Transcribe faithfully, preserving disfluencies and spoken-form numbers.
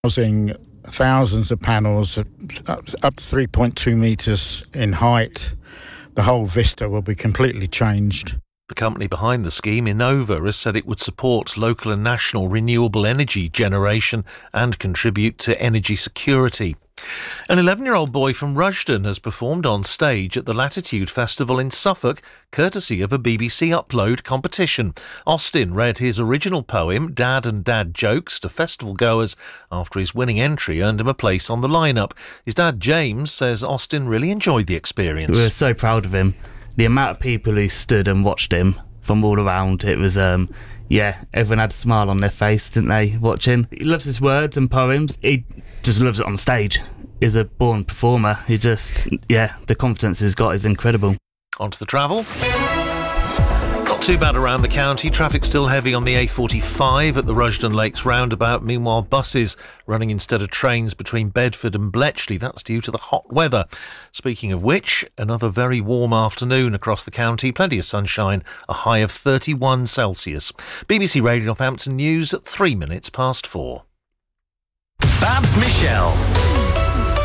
Housing thousands of panels up up to three point two metres in height. The whole vista will be completely changed. The company behind the scheme, Innova, has said it would support local and national renewable energy generation and contribute to energy security. An eleven-year-old boy from Rushden has performed on stage at the Latitude Festival in Suffolk, courtesy of a B B C Upload competition. Austin read his original poem, Dad and Dad Jokes, to festival goers after his winning entry earned him a place on the lineup. His dad, James, says Austin really enjoyed the experience. We were so proud of him. The amount of people who stood and watched him from all around, it was, um, yeah, everyone had a smile on their face, didn't they, watching? He loves his words and poems. He just loves it on stage. He's a born performer. He just, yeah, the confidence he's got is incredible. On to the travel. Not too bad around the county. Traffic still heavy on the A forty-five at the Rushden Lakes roundabout. Meanwhile, buses running instead of trains between Bedford and Bletchley. That's due to the hot weather. Speaking of which, another very warm afternoon across the county. Plenty of sunshine, a high of thirty-one Celsius. B B C Radio Northampton News at three minutes past four. Babs Michelle.